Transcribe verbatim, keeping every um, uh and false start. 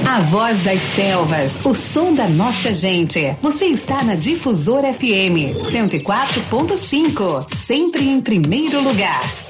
A voz das selvas, o som da nossa gente. Você está na Difusora F M cento e quatro ponto cinco, sempre em primeiro lugar.